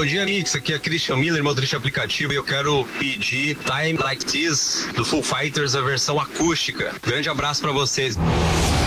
Bom dia, Mix. Aqui é Christian Miller, motorista aplicativo, e eu quero pedir Time Like This do Foo Fighters, a versão acústica. Grande abraço pra vocês.